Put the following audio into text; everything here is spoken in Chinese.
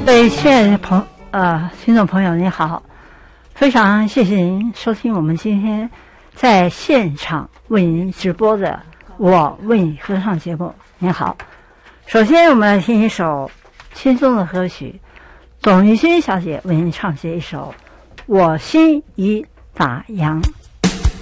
对，亲爱的听众朋友，您好，非常谢谢您收听我们今天在现场为您直播的我为你歌唱节目。您好，首先我们来听一首轻松的歌曲，董玉君小姐为您唱写一首《我心已打烊》。